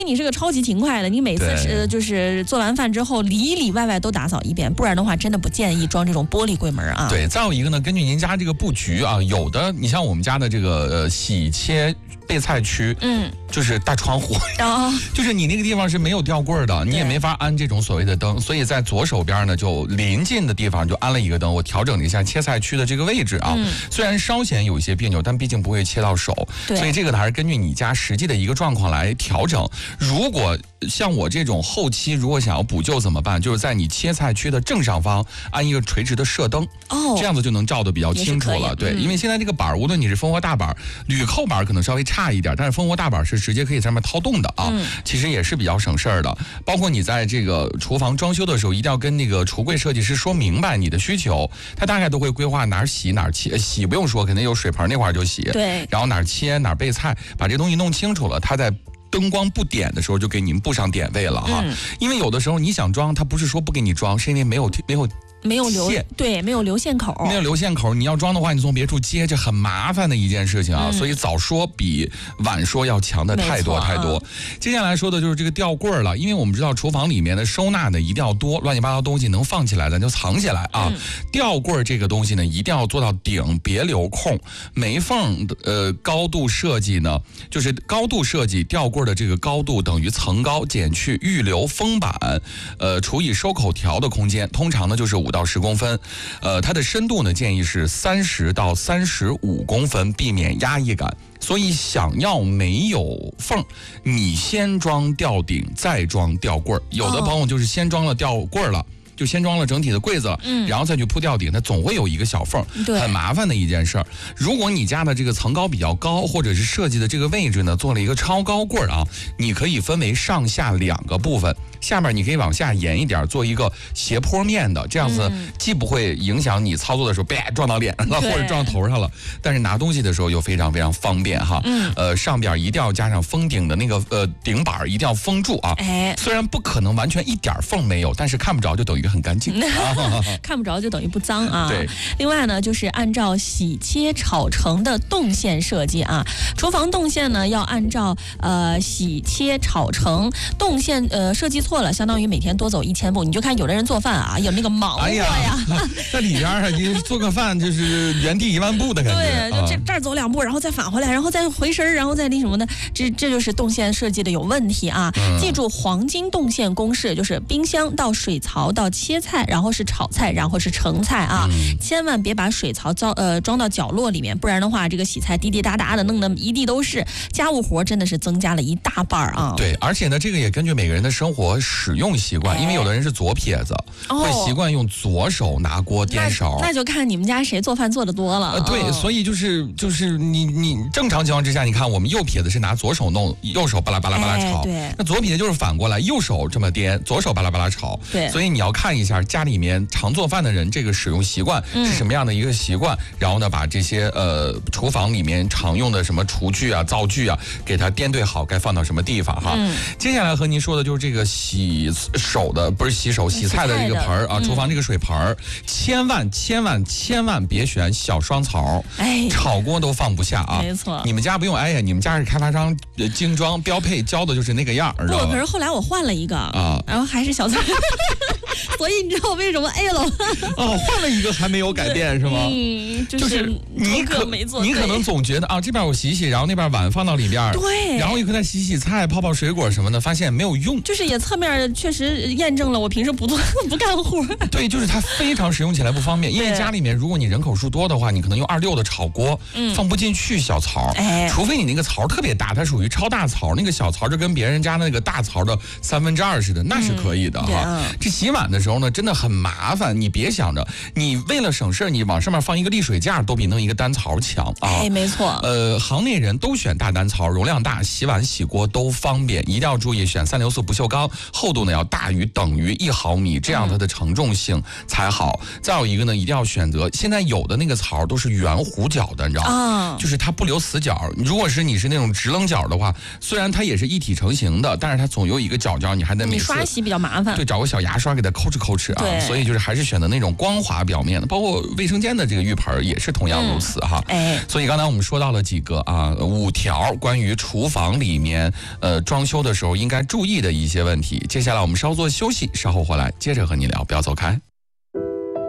你是个超级勤快的，你每次就是做完饭之后里里外外都打扫一遍，不然的话真的不建议装这种玻璃柜门啊。 对，再有一个呢，根据您家这个布局啊，有的你像我们家的这个洗切备菜区，就是大窗户，就是你那个地方是没有吊柜的，你也没法安这种所谓的灯，所以在左手边呢就临近的地方就安了一个灯，我调整了一下切菜区的这个位置啊，虽然稍显有一些别扭，但毕竟不会切到手，所以这个呢还是根据你家实际的一个状况来调整。如果像我这种后期如果想要补救怎么办？就是在你切菜区的正上方安一个垂直的射灯，这样子就能照得比较清楚了。对，因为现在这个板无论你是蜂窝大板、铝扣板可能稍微差一点，但是蜂窝大板是直接可以在上面掏洞的啊，其实也是比较省事儿的。包括你在这个厨房装修的时候，一定要跟那个橱柜设计师说明白你的需求，他大概都会规划哪儿洗哪儿切，洗不用说，肯定有水盆那块就洗， 对， 然后哪儿切哪儿备菜，把这东西弄清楚了，他在灯光不点的时候就给你们布上点位了哈，因为有的时候你想装，他不是说不给你装，是因为没有留线， 对，没有留线口， 没有留线口，你要装的话，你从别处接，这很麻烦的一件事情啊。所以早说比晚说要强的太多太多。接下来说的就是这个吊柜了，因为我们知道厨房里面的收纳呢一定要多，乱七八糟东西能放起来咱就藏起来啊。吊柜这个东西呢一定要做到顶，别留空，没缝高度设计呢，就是高度设计吊柜的这个高度等于层高减去预留封板除以收口条的空间，通常呢就是5到10公分，它的深度呢建议是30到35公分，避免压抑感。所以想要没有缝，你先装吊顶，再装吊柜。有的朋友就是先装了吊柜了。就先装了整体的柜子了，然后再去铺吊顶，它总会有一个小缝，很麻烦的一件事儿。如果你家的这个层高比较高，或者是设计的这个位置呢做了一个超高柜啊，你可以分为上下2个部分，下面你可以往下延一点，做一个斜坡面的，这样子既不会影响你操作的时候撞到脸上了或者撞头上了，但是拿东西的时候又非常非常方便哈。上边一定要加上封顶的那个顶板，一定要封住啊。虽然不可能完全一点缝没有，但是看不着就等于很干净， 看不着就等于不脏啊。 对， 另外呢，就是按照洗切炒成的动线设计啊，厨房动线呢要按照洗切炒成动线设计错了，相当于每天多走1000步。你就看有的人做饭啊，有那个忙活呀， 在里边你做个饭就是原地1万步的感觉。 对，就这儿走2步，然后再返回来，然后再回身，然后再那什么的，这就是动线设计的有问题啊。记住黄金动线公式，就是冰箱到水槽到切菜，然后是炒菜，然后是盛菜啊，千万别把水槽装到角落里面，不然的话这个洗菜滴滴答答的弄得一地都是，家务活真的是增加了一大半啊。 对，而且呢这个也根据每个人的生活使用习惯，因为有的人是左撇子，会习惯用左手拿锅颠勺， 那就看你们家谁做饭做得多了。 对，所以就是你正常情况之下，你看我们右撇子是拿左手弄，右手巴拉巴拉巴拉炒，那左撇子就是反过来，右手这么颠，左手巴拉巴拉炒。对，所以你要看一下家里面常做饭的人这个使用习惯是什么样的一个习惯，然后呢把这些厨房里面常用的什么厨具啊灶具啊给它颠对好，该放到什么地方哈。接下来和您说的就是这个洗菜的这个盆啊，厨房这个水盆千万别选小双槽，炒锅都放不下啊。 没错， 你们家不用你们家是开发商精装标配教的就是那个样， 不，可是后来我换了一个啊，然后还是小槽。所以你知道为什么了？ 换了一个还没有改变是吗？就是你可能总觉得啊，这边我洗洗，然后那边碗放到里边， 对， 然后一会儿再洗菜、泡水果什么的，发现没有用。就是也侧面确实验证了我平时不干活。 对，就是它非常使用起来不方便，因为家里面如果你人口数多的话，你可能用26的炒锅，放不进去小槽，除非你那个槽特别大，它属于超大槽，那个小槽就跟别人家那个大槽的2/3似的，那是可以的哈。这洗碗的时候呢，真的很麻烦。你别想着，你为了省事你往上面放一个沥水架，都比弄一个单槽强啊。 没错。 行内人都选大单槽，容量大，洗碗洗锅都方便。一定要注意选364不锈钢，厚度呢要大于等于1毫米，这样它的承重性才好。再有一个呢，一定要选择现在有的那个槽都是圆弧角的，你知道吗？就是它不留死角。如果是你是那种直棱角的话，虽然它也是一体成型的，但是它总有一个角，你还得每次刷洗比较麻烦。 对，找个小牙刷给它抠哧抠齿啊， 对所以就是还是选择那种光滑表面的，包括卫生间的这个浴盆也是同样如此哈。所以刚才我们说到了几个啊5条关于厨房里面装修的时候应该注意的一些问题。接下来我们稍作休息，稍后回来接着和你聊，不要走开。